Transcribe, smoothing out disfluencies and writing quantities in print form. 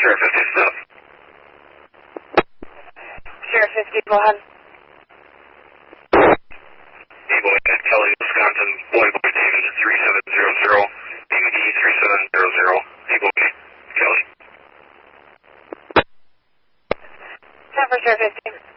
Sheriff 50 stuff. Sheriff 50, go ahead. Boy at Kelly, Wisconsin, Boy David 3700, BD 3700. Boy Kelly. Time for Sheriff 50.